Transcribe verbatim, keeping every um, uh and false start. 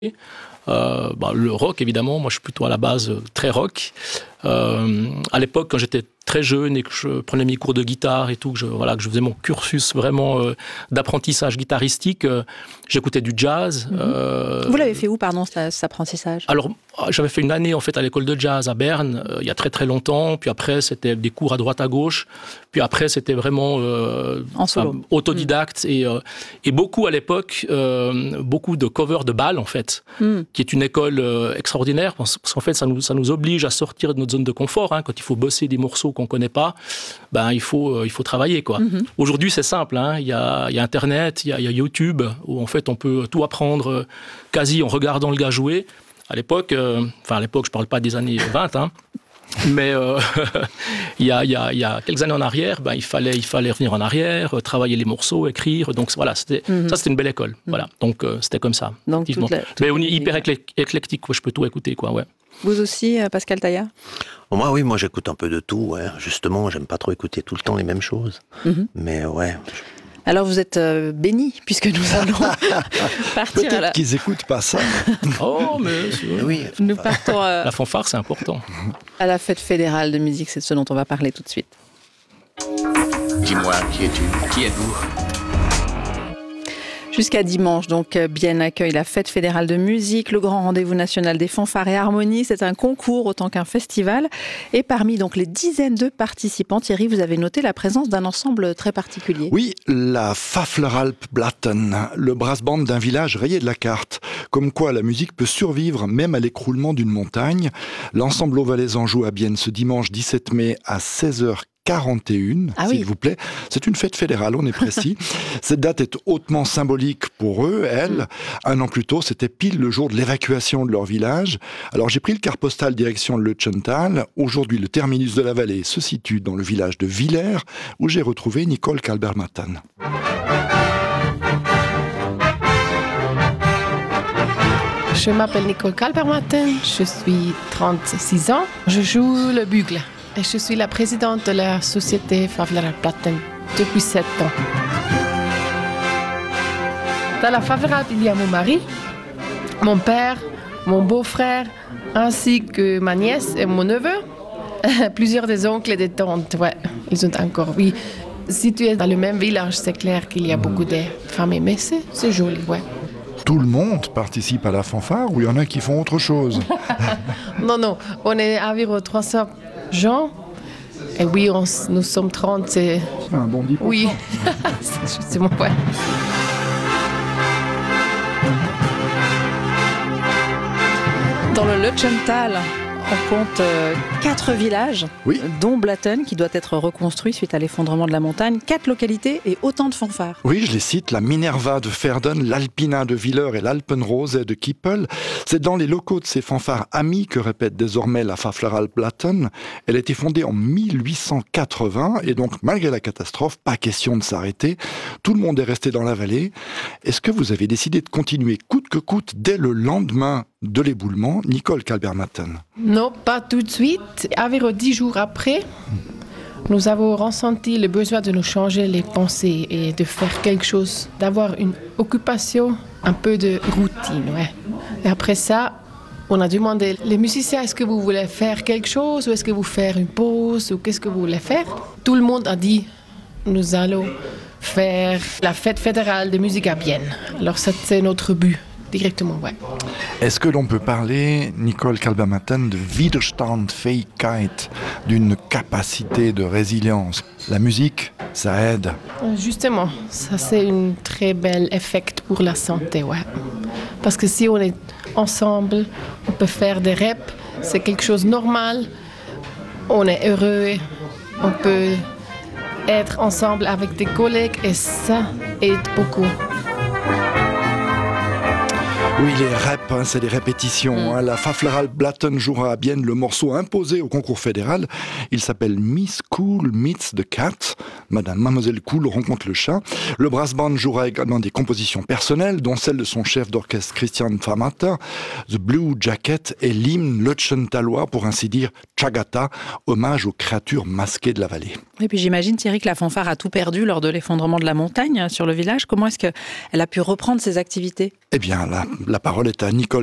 Euh, bah, le rock, évidemment, moi je suis plutôt à la base très rock. Euh, à l'époque, quand j'étais très jeune et que je prenais mes cours de guitare et tout, que je, voilà, que je faisais mon cursus vraiment euh, d'apprentissage guitaristique, euh, j'écoutais du jazz. Mmh. Euh, Vous l'avez fait où, pardon, cet apprentissage ? Alors, j'avais fait une année en fait à l'école de jazz à Berne, euh, il y a très très longtemps. Puis après, c'était des cours à droite à gauche. Puis après, c'était vraiment euh, en solo, enfin, autodidacte mmh. et, euh, et beaucoup à l'époque, euh, beaucoup de covers de Bâle en fait, mmh. qui est une école euh, extraordinaire parce qu'en fait, ça nous ça nous oblige à sortir de notre zone de confort. Hein, quand il faut bosser des morceaux qu'on connaît pas, ben il faut euh, il faut travailler quoi. Mmh. Aujourd'hui, c'est simple. Hein, il y a il y a Internet, il y a, il y a YouTube où en fait on peut tout apprendre euh, quasi en regardant le gars jouer. À l'époque, euh, enfin à l'époque, je parle pas des années vingt, hein, mais euh, il, y a, il, y a, il y a quelques années en arrière, ben, il, fallait, il fallait revenir en arrière, travailler les morceaux, écrire. Donc voilà, c'était, mm-hmm. ça c'était une belle école. Mm-hmm. Voilà, donc euh, c'était comme ça. Donc, toute la, toute mais on est hyper éclectique, quoi, je peux tout écouter. Quoi, ouais. Vous aussi, Pascal Taillard ? Moi, oui, moi j'écoute un peu de tout. Ouais. Justement, j'aime pas trop écouter tout le temps les mêmes choses. Mm-hmm. Mais ouais. Je... Alors vous êtes euh, bénis, puisque nous allons partir Peut-être à la... qu'ils n'écoutent pas ça. Oh, mais oui. Nous partons euh... La fanfare, c'est important. À la fête fédérale de musique, c'est de ce dont on va parler tout de suite. Dis-moi, qui es-tu ? Qui êtes-vous ? Jusqu'à dimanche, donc, Bienne accueille la fête fédérale de musique, le grand rendez-vous national des fanfares et harmonies. C'est un concours autant qu'un festival. Et parmi donc les dizaines de participants, Thierry, vous avez noté la présence d'un ensemble très particulier. Oui, la Fafleralpblatten, le brass band d'un village rayé de la carte. Comme quoi la musique peut survivre même à l'écroulement d'une montagne. L'ensemble Valaisan joue à Bienne ce dimanche dix-sept mai à seize heures quarante et une, ah s'il oui. vous plaît. C'est une fête fédérale, on est précis. Cette date est hautement symbolique pour eux, elles. Mm. Un an plus tôt, c'était pile le jour de l'évacuation de leur village. Alors j'ai pris le car postal direction le Lutschental. Aujourd'hui, le terminus de la vallée se situe dans le village de Villers, où j'ai retrouvé Nicole Kalbermatten. Je m'appelle Nicole Kalbermatten, je suis trente-six ans, je joue le bugle. Et je suis la présidente de la société Fafleralpblatten depuis sept ans. Dans la Fafleralp, il y a mon mari, mon père, mon beau-frère, ainsi que ma nièce et mon neveu. Plusieurs des oncles et des tantes, ouais, ils sont encore, oui. Si tu es dans le même village, c'est clair qu'il y a beaucoup de familles, mais c'est, c'est joli, ouais. Tout le monde participe à la fanfare ou il y en a qui font autre chose? Non, non, on est environ trois cents gens. Et oui, on, nous sommes trente. C'est, c'est un bon dix pour cent. Oui, c'est justement, ouais. Dans le Lutschental, on compte euh, quatre villages, oui. dont Blatten, qui doit être reconstruit suite à l'effondrement de la montagne, quatre localités et autant de fanfares. Oui, je les cite, la Minerva de Verden, l'Alpina de Villers et l'Alpenrose de Kippel. C'est dans les locaux de ces fanfares amis que répète désormais la Fafleralpblatten. Elle a été fondée en mille huit cent quatre-vingts et donc, malgré la catastrophe, pas question de s'arrêter. Tout le monde est resté dans la vallée. Est-ce que vous avez décidé de continuer coûte que coûte dès le lendemain de l'éboulement, Nicole Kalbermatten? Non, pas tout de suite. Environ dix jours après, nous avons ressenti le besoin de nous changer les pensées et de faire quelque chose, d'avoir une occupation, un peu de routine. Ouais. Et après ça, on a demandé les musiciens, est-ce que vous voulez faire quelque chose ou est-ce que vous faire une pause ou qu'est-ce que vous voulez faire? Tout le monde a dit, nous allons faire la fête fédérale de musique à Bienne. Alors ça, c'est notre but. Directement, ouais. Est-ce que l'on peut parler, Nicole Kalbermatten, de Widerstandfähigkeit, d'une capacité de résilience? La musique, ça aide. Justement, ça c'est un très bel effet pour la santé, ouais. Parce que si on est ensemble, on peut faire des reps, c'est quelque chose de normal, on est heureux, on peut être ensemble avec des collègues et ça aide beaucoup. Oui, les reps, hein, c'est les répétitions. Hein. La Fafleralpblatten jouera à Bienne le morceau imposé au concours fédéral. Il s'appelle Miss Cool Meets the Cat. Madame Mademoiselle Cool rencontre le chat. Le brass band jouera également des compositions personnelles, dont celle de son chef d'orchestre Christian Famata, The Blue Jacket et l'hymne lutschentalois, pour ainsi dire Chagata, hommage aux créatures masquées de la vallée. Et puis j'imagine, Thierry, que la fanfare a tout perdu lors de l'effondrement de la montagne sur le village. Comment est-ce qu'elle a pu reprendre ses activités? Eh bien, la, La parole est à Nicole